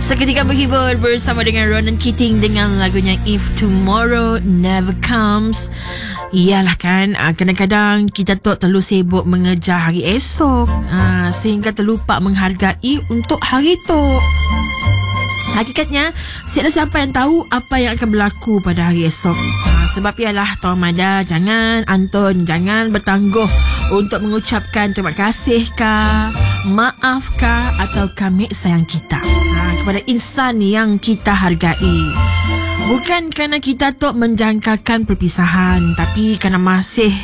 Seketika berhibur bersama dengan Ronan Keating dengan lagunya If Tomorrow Never Comes. Iyalah kan, kadang-kadang kita tu terlalu sibuk mengejar hari esok, sehingga terlupa menghargai untuk hari tu. Hakikatnya, tiada siapa yang tahu apa yang akan berlaku pada hari esok. Sebab ialah Tuan Mada, jangan bertangguh untuk mengucapkan terima kasih kah, maaf kah, atau kami sayang kita kepada insan yang kita hargai. Bukan kerana kita tu menjangkakan perpisahan, tapi kerana masih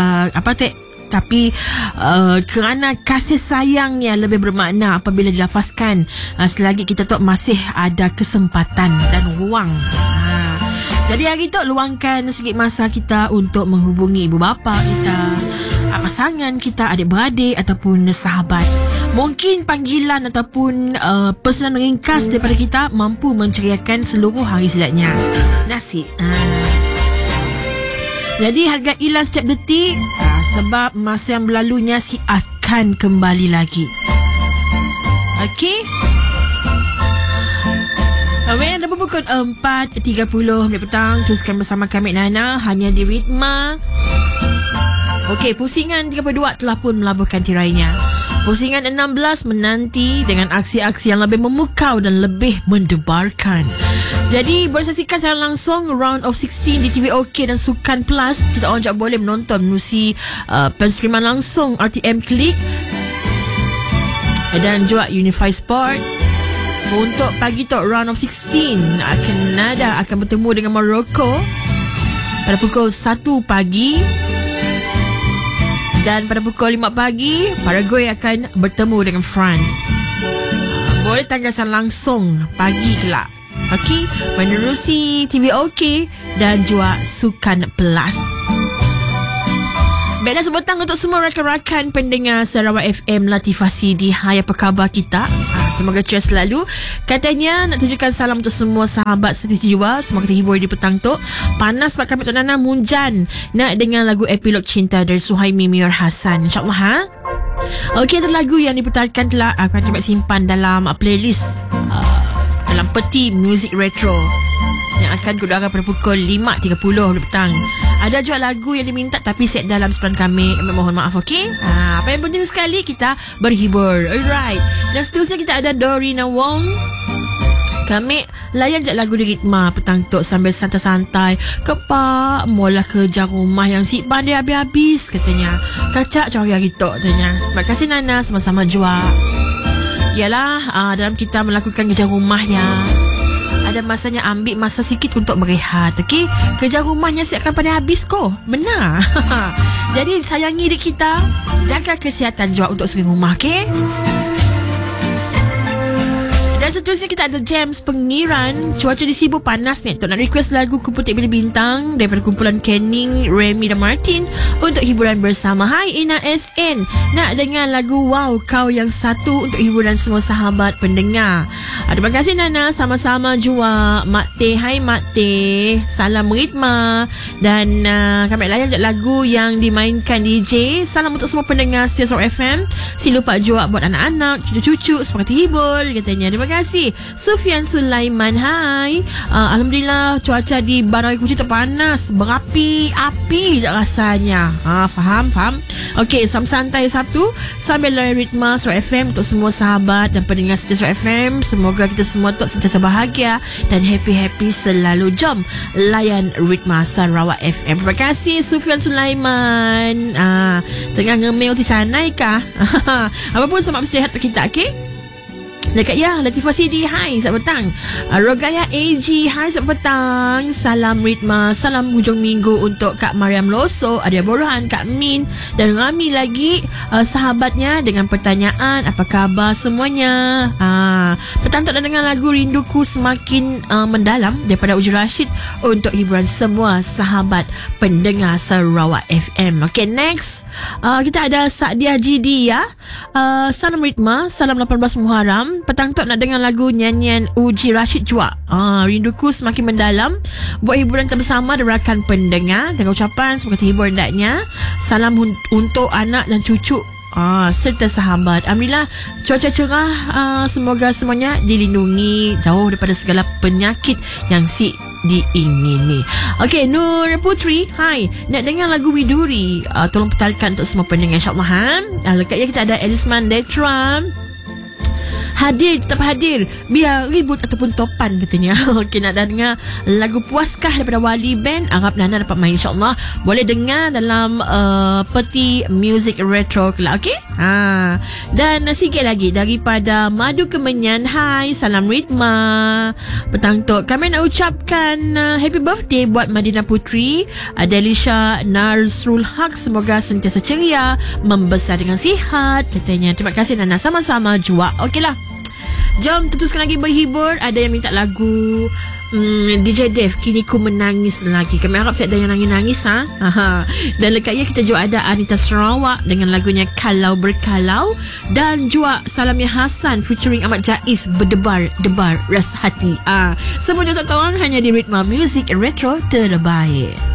kerana kasih sayangnya lebih bermakna apabila dilafazkan, selagi kita tu masih ada kesempatan dan ruang. Jadi hari tu luangkan sikit masa kita untuk menghubungi ibu bapa kita, pasangan kita, adik-beradik ataupun sahabat. Mungkin panggilan ataupun pesanan ringkas daripada kita mampu menceriakan seluruh hari sedapnya. Nasib. Jadi hargailah setiap detik, sebab masa yang berlalunya akan kembali lagi. Okey? Ada pukul 4.30 petang. Teruskan bersama kami Nana hanya di Ritma. Okey, pusingan 32 telah pun melabuhkan tirainya. Pusingan 16 menanti dengan aksi-aksi yang lebih memukau dan lebih mendebarkan. Jadi boleh saksikan secara langsung Round of 16 di TV OK dan Sukan Plus. Kita orang juga boleh menonton menerusi penskriman langsung RTM Klik dan juga Unify Sport. Untuk pagi tu Round of 16 Kanada akan bertemu dengan Morocco pada pukul 1 pagi. Dan pada pukul 5 pagi Paraguay akan bertemu dengan France. Boleh tanggasan langsung pagi kelak. Okey, menerusi TV OK dan juga Sukan Plus. Baiklah, sebetang untuk semua rakan-rakan pendengar Sarawak FM Latifah Sidi. Hai, apa khabar kita? Semoga ceria selalu. Katanya nak tunjukkan salam untuk semua sahabat setiap jiwa. Semoga terhibur di petang tu. Panas sebab kami Tok Nana munjan nak dengar lagu Epilog Cinta dari Suhaimi Mior Hassan. InsyaAllah Okey, ada lagu yang diputarkan telah aku akan simpan dalam playlist dalam peti Music Retro yang akan kudara pada pukul 5.30 petang. Ada juga lagu yang diminta tapi set dalam sepelan kami. Mohon maaf, okey? Apa yang penting sekali kita berhibur. Alright. Dan seterusnya kita ada Dorina Wong. Kami layan je lagu di Ritma petang tu sambil santai-santai. Kepak mula kerja rumah yang si pandai habis-habis katanya. Kacak cari hari tu katanya. Terima kasih Nana, sama-sama jua. Yalah, dalam kita melakukan kerja rumahnya, ada masanya ambil masa sikit untuk berehat. Okey, kerja rumahnya siap akan pada habis kok. Benar. Jadi sayangi diri kita, jaga kesihatan juga untuk sering rumah, okey? Dan seterusnya kita ada James Pengiran. Cuaca di Sibu panas ni. Tok nak request lagu Kuputik Bila Bintang daripada kumpulan Kenning, Remy dan Martin untuk hiburan bersama. Hai Ina SN, nak dengar lagu Wow Kau Yang Satu untuk hiburan semua sahabat pendengar. Terima kasih Nana, sama-sama jua. Mak Teh, hai Mak Teh, salam Ritma. Dan kami layan je lagu yang dimainkan DJ. Salam untuk semua pendengar Sarawak FM. Si lupa jua buat anak-anak, cucu-cucu seperti hibur katanya. Terima kasih Sufian Sulaiman. Hai, alhamdulillah cuaca di Bandar Kuching tu panas, berapi-api tak rasanya. Faham. Okey, santai Sabtu sambil layan Ritma Sarawak FM untuk semua sahabat dan pendengar setia Sarawak FM. Semoga kita semua tu sentiasa bahagia dan happy selalu. Jom layan Ritma Sarawak FM. Terima kasih Sufian Sulaiman. Tengah ngemil di canai kah? Apapun selamat bersihat untuk kita, okey? Dekat ya Latifah Sidi, hai selamat petang. Rogaya AG, hai selamat petang. Salam Ritma, salam hujung minggu untuk Kak Mariam Loso, Adia Borhan, Kak Min dan ramai lagi sahabatnya dengan pertanyaan apa khabar semuanya. Petang tak dengar lagu Rinduku Semakin Mendalam daripada Uji Rashid untuk hiburan semua sahabat pendengar Sarawak FM. Okay, next kita ada Sa'diah GD ya. Salam Ritma, salam 18 Muharram. Petang tu nak dengar lagu nyanyian Uji Rashid juga. Rinduku Semakin Mendalam buat hiburan kita bersama dengan rakan pendengar dengan ucapan semoga terhibur hendaknya. Salam untuk anak dan cucu serta sahabat. Alhamdulillah, cuaca cerah. Semoga semuanya dilindungi jauh daripada segala penyakit yang diingini. Okey, Nur Putri, hai, nak dengar lagu Widuri. Tolong putarkan untuk semua pendengar, insyaAllah. Lekat ya, kita ada Elisman Detram. Tetap hadir biar ribut ataupun topan, katanya. Okey, nak dengar lagu Puaskah daripada Wali Band. Harap Nana dapat main, insyaAllah. Boleh dengar dalam peti Music Retro kelak. Okey, dan sikit lagi daripada Madu Kemenyan. Hai, salam Ritma. Petang tu kami nak ucapkan happy birthday buat Madinah Putri Delisha Narsrul Haq. Semoga sentiasa ceria, membesar dengan sihat, katanya. Terima kasih Nana, sama-sama jua. Okeylah, jom teruskan lagi berhibur. Ada yang minta lagu DJ Dev, Kini Ku Menangis Lagi. Kami harap saya ada yang nangis-nangis. Dan lekatnya kita juga ada Anita Sarawak dengan lagunya Kalau Berkalau. Dan juga Salamia Hasan featuring Ahmad Jais, Berdebar-debar Ras Hati. Semuanya tak tahu hanya di Ritma Music Retro terbaik.